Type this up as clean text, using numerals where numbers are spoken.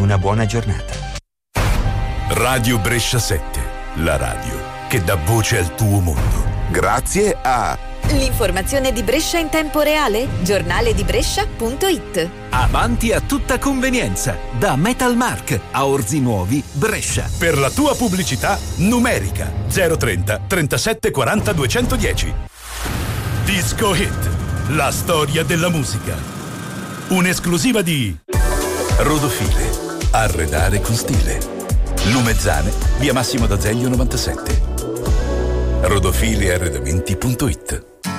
una buona giornata. Radio Brescia 7, la radio che dà voce al tuo mondo. Grazie a l'informazione di Brescia in tempo reale, giornaledibrescia.it. Avanti a tutta convenienza, da Metalmark a Orzi Nuovi, Brescia. Per la tua pubblicità numerica 030 37 40 210. Disco Hit, la storia della musica. Un'esclusiva di Rodofile, arredare con stile. Lumezzane, via Massimo d'Azeglio 97. rodofilearredamenti.it.